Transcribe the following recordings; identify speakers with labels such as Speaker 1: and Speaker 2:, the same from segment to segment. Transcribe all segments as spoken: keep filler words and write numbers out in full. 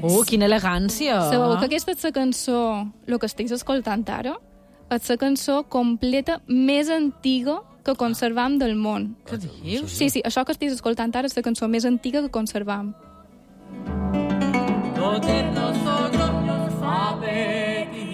Speaker 1: Uh, quina elegància!
Speaker 2: Sabeu que aquesta és la cançó, el que estic escoltant ara, és la cançó completa més antiga que conservam del món.
Speaker 1: Què dius?
Speaker 2: Sí, sí, això que estic escoltant ara és la cançó més antiga que conservam.
Speaker 3: Totes nosotros nos fa petit.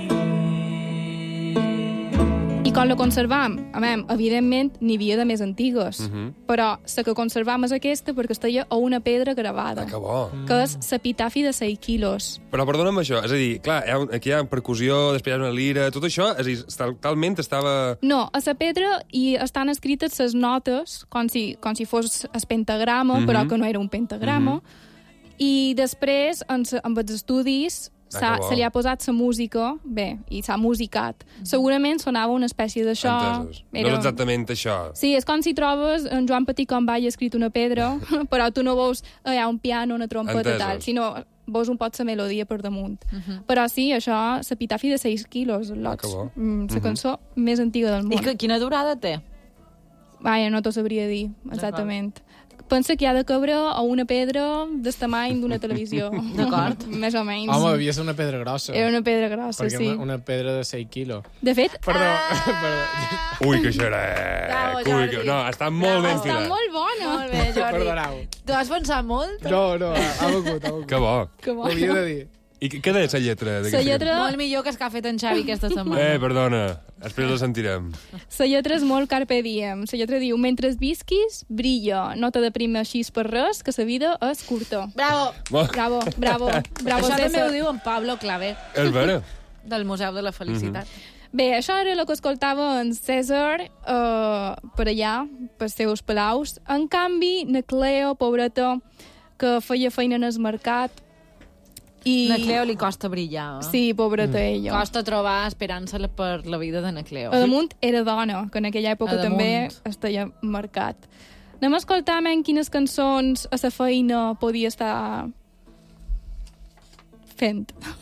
Speaker 2: I quan la conservam, a veure, evidentment n'hi havia de més antigues,
Speaker 4: Uh -huh.
Speaker 2: però la que conservam és aquesta perquè està a una pedra gravada,
Speaker 4: Ah, que bo.
Speaker 2: que és l'epitafi de seis quilos.
Speaker 4: Però perdona'm això, és a dir, clar, hi ha, un- aquí hi ha percussió, després hi ha una lira, tot això, és a dir, tal, talment estava...
Speaker 2: No, a la pedra hi estan escrites les notes, com si, com si fos el pentagrama,
Speaker 4: Mhm.
Speaker 2: però que no era un pentagrama, i després, en, sa- amb els estudis,
Speaker 4: Ah,
Speaker 2: s'ha,
Speaker 4: que bo.
Speaker 2: se li ha posat la música, bé, i s'ha musicat. Segurament sonava una espècie d'això.
Speaker 4: Entesos. No és exactament això.
Speaker 2: Sí, és com si trobes en Joan Petit com va escrit una pedra, però tu no veus eh, hi ha un piano, una trompeta,
Speaker 4: Entesos.
Speaker 2: tal, sinó veus un pot la melodia per damunt. Uh -huh. Però sí, això, l'epitafi de seis quilos, lots.
Speaker 4: Ah, que bo.
Speaker 2: Mm, la cançó més antiga del món.
Speaker 1: I que, quina durada té?
Speaker 2: Vaja, no t'ho sabria dir, exactament. Pensa que hi ha de cabre a una pedra del tamany d'una televisió.
Speaker 1: D'acord.
Speaker 2: Més o menys.
Speaker 5: Home, havia de ser una pedra grossa.
Speaker 2: Era una pedra grossa,
Speaker 5: perquè
Speaker 2: sí.
Speaker 5: una, una pedra de seis quilos.
Speaker 2: De fet...
Speaker 5: Perdó,
Speaker 2: Ah!
Speaker 5: perdó.
Speaker 4: Ui, que xerec!
Speaker 1: Bravo,
Speaker 4: Ui,
Speaker 1: Jordi.
Speaker 4: que... No, està molt ben
Speaker 2: Està
Speaker 4: filat.
Speaker 2: molt bona.
Speaker 1: Molt bé, Jordi.
Speaker 5: Perdoneu.
Speaker 1: Tu has pensat molt?
Speaker 5: No, no, ha begut, ha begut.
Speaker 4: Que bo.
Speaker 2: Que
Speaker 5: Ho
Speaker 2: bona.
Speaker 5: havia de dir.
Speaker 4: I què què deia la lletra? d'aquesta
Speaker 2: La lletra,
Speaker 1: Molt millor que el que ha fet en Xavi aquesta setmana.
Speaker 4: cançó? Eh, perdona. Després la sentirem.
Speaker 2: la lletra és molt carpe diem. La lletra diu, mentre visquis, brilla. No te deprimeixis per res, que la vida és curta.
Speaker 1: Bravo!
Speaker 4: Bo,
Speaker 2: Bravo, bravo, bravo,
Speaker 1: Això també
Speaker 2: César.
Speaker 1: ho diu en Pablo Claver,
Speaker 4: és vera.
Speaker 1: del Museu de la Felicitat.
Speaker 2: Bé, això era el que escoltava en César eh, per allà, per seus palaus. En canvi, na Cleo, pobreta, que feia feina en el mercat, i...
Speaker 1: Na Cleo li costa brillar. Eh?
Speaker 2: Sí, pobreta mm. ella.
Speaker 1: Costa trobar esperança per la vida de na Cleo.
Speaker 2: A damunt era dona, que en aquella època
Speaker 1: A damunt.
Speaker 2: també estava marcat. Anem a escoltar men quines cançons a la feina podia estar fent.